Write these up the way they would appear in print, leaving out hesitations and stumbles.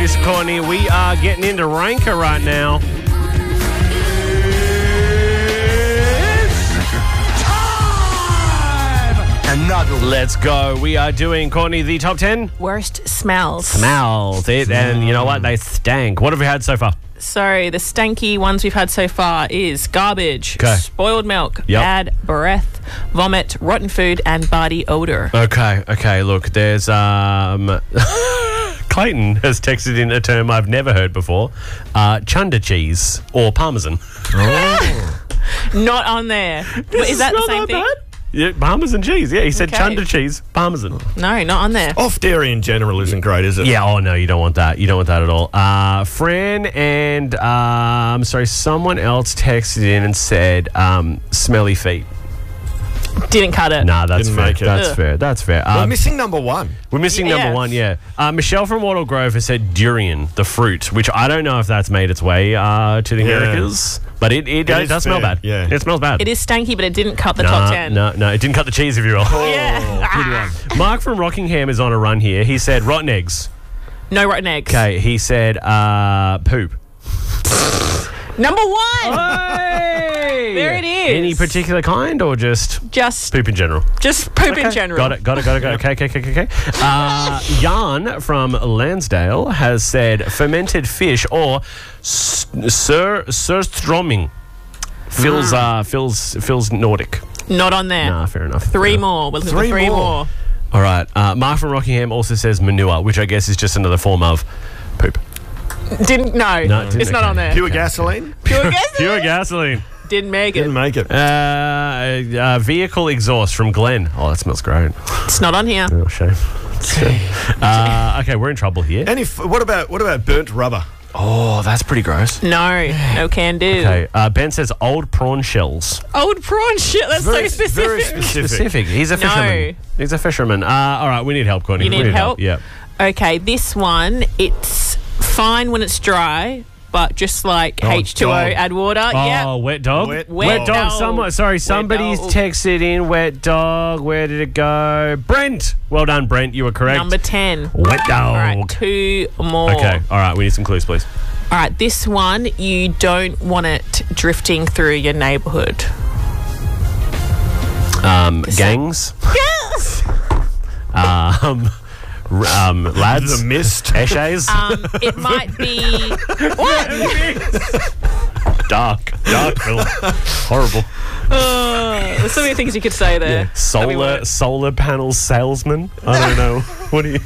Producer Courtney, we are getting into Ranker right now. Let's go. We are doing, Courtney, the top 10 worst smells. Smells. And you know what? They stank. What have we had so far? So the stanky ones we've had so far is garbage, spoiled milk, bad breath, vomit, rotten food, and body odor. Okay. Look, there's Clayton has texted in a term I've never heard before, chunder cheese or parmesan. Not on there. Is that the same thing? Bad? Yeah, parmesan cheese. Yeah, he said chunder cheese, parmesan. No, not on there. Off dairy in general isn't great, is it? Yeah, oh no, you don't want that. You don't want that at all. Fran and, someone else texted in and said smelly feet. Didn't cut it. Nah, that's Didn't fair. make it. That's fair. We're missing number one. We're missing number one, yeah. Michelle from Wattle Grove has said durian, the fruit, which I don't know if that's made its way to the Americas. But it does smell bad. Yeah. It smells bad. It is stanky, but it didn't cut the top 10. No, it didn't cut the cheese, if you will. Yeah. Good one. Mark from Rockingham is on a run here. He said rotten eggs. No rotten eggs. Okay, he said poop. Number one. Hey! There it is. Any particular kind or just poop in general? Just poop in general. Got it. Okay. Jan from Lansdale has said fermented fish or surströmming. Feels Nordic. Not on there. Nah, fair enough. Three more. We're looking for three more. All right. Mark from Rockingham also says manure, which I guess is just another form of poop. Didn't it's not on there. Pure gasoline? Pure gasoline. Pure gasoline. Didn't make it. Didn't make it. Vehicle exhaust from Glenn. Oh, that smells great. It's not on here. Oh, shame. Okay, we're in trouble here. And what about burnt rubber? Oh, that's pretty gross. No can do. Okay, Ben says old prawn shells. Old prawn shit. That's Very so specific. Very specific. He's a fisherman. He's a fisherman. All right, we need help, Courtney. You need help? Yeah. Okay, this one, it's fine when it's dry, but just like H2O, dog. add water. Oh, Yeah. wet dog? Wet dog. dog. Somebody's dog. texted in wet dog. Where did it go? Brent. Well done, Brent. You were correct. Number 10. Wet dog. All right, two more. Okay, all right. We need some clues, please. All right, this one, you don't want it drifting through your neighbourhood. Gangs. Yes! Lads. The mist. Eshays. It might be... What? Dark film. Horrible. There's so many things you could say there. Yeah. Solar panel salesman. I don't know. What do you...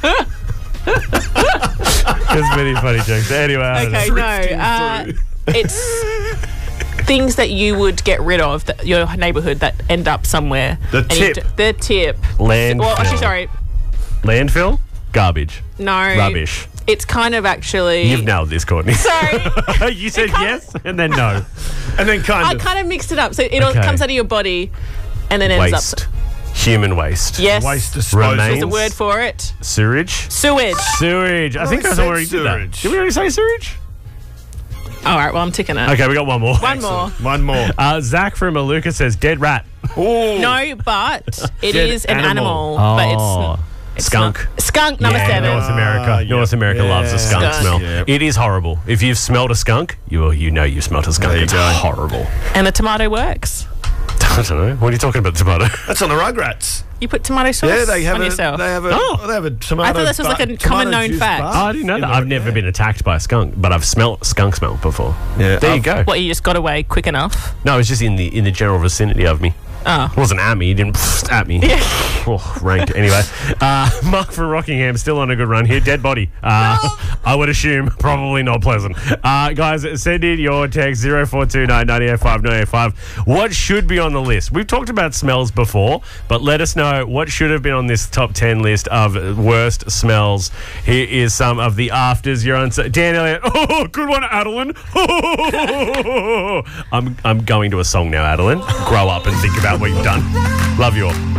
There's many funny jokes. Anyway, I don't know. Okay, no. It's things that you would get rid of, your neighbourhood that end up somewhere. The tip. The tip. Landfill. Well, actually, sorry. Landfill? Garbage. No. Rubbish. It's kind of actually... You've nailed this, Courtney. Sorry. You said yes and then no. And then I kind of mixed it up. So it all comes out of your body and then ends Waste. up... Human waste. Yes. waste disposal. Remains. There's a word for it. Sewage. Sewage. Sewage. I think I said already did that. sewage. Did we already say sewage? All right, well, I'm ticking it. Okay, we got one more. One more. Zach from Maluka says dead rat. Oh. No, but it Dead is an animal. animal. But it's skunk. not- skunk, number 7. North America. yeah. North America loves a skunk, Skunk. smell. Yeah. It is horrible. If you've smelled a skunk, you know you've smelled a skunk. There you It's go. horrible. And the tomato works. I don't know. What are you talking about, tomato? That's on the Rugrats. You put tomato sauce Yeah, they have on yourself. They have a tomato. I thought this was like a common known fact. Oh, I didn't know that. I've never been attacked by a skunk, but I've smelt skunk smell before. Yeah. There you go. What, you just got away quick enough? No, it was just in the general vicinity of me. Oh. It wasn't at me. He didn't at me. Yeah. Oh, ranked. Anyway, Mark from Rockingham still on a good run here. Dead body. I would assume probably not pleasant. Guys, send in your text 0429 985 985. What should be on the list? We've talked about smells before, but let us know what should have been on this top 10 list of worst smells. Here is some of the afters. Your answer, Dan Elliott. Oh, good one, Adeline. I'm going to a song now, Adeline. Grow up and think about what you've done. Love you all.